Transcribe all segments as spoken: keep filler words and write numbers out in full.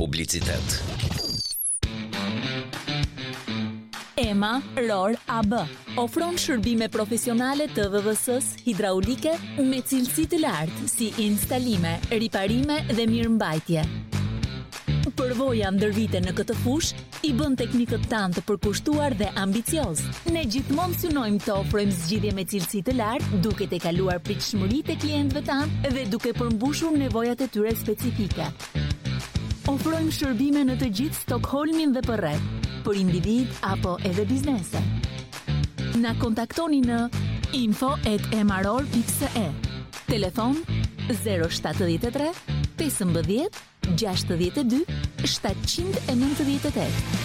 publicitet. EMA ROR A B ofron shërbime profesionale të V V S-s hidraulike me cilësi të lartë si instalime, riparime dhe mirëmbajtje. Përvoja ndër vite në këtë fushë i bën teknikët tanë të përkushtuar dhe ambicioz. Ne gjithmonë synojmë të ofrojmë zgjidhje me cilësi të lartë, duke të kaluar pritshmëritë e klientëve tanë dhe duke përmbushur nevojat e tyre specifike. Ofrojmë shërbime në të gjithë Stockholmin dhe përreth, për individ apo edhe biznese. Na kontaktoni në info at emaror pikë se. Telefon zero shtatëdhjetë e tre pesëmbëdhjetë gjashtëdhjetë e dy shtatëqind e nëntëdhjetë e tetë.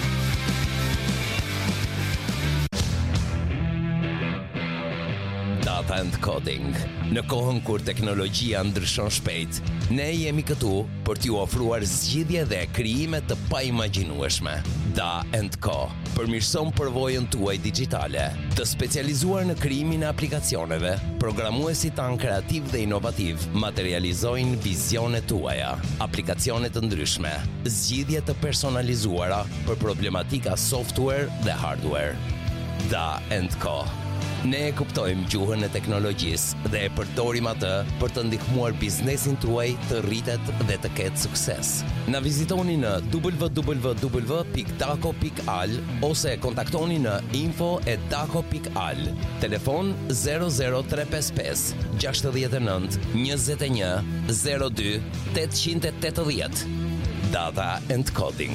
Data and Coding. Në kohën kur teknologjia ndryshon shpejt, ne jemi këtu për t'ju ofruar zgjidhje dhe krijime të paimagjinueshme. Da and Co përmirëson përvojën tuaj digjitale, të specializuar në krijimin e aplikacioneve. Programuesit tanë kreativ dhe inovativ materializojnë vizionet tuaja, aplikacione të ndryshme, zgjidhje të personalizuara për problematika software dhe hardware. Da and Co. Ne e kuptojmë gjuhën e teknologjisë dhe e përdorim atë për të ndihmuar biznesin tuaj të rritet dhe të ketë sukses. Na vizitoni në w w w pikë daco pikë al ose kontaktoni në info at daco pikë al. Telefon zero zero tre pesë pesë gjashtëdhjetë e nëntë njëzet e një zero dy tetëqind e tetëdhjetë. Data and Coding.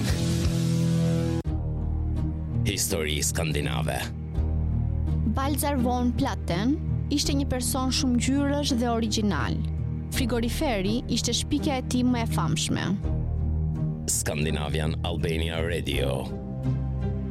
Histori skandinave. Baltzar von Platen ishte një person shumë ngjyrësh dhe origjinal. Frigoriferi ishte shpikja e tij më e famshme. Scandinavian Albania Radio.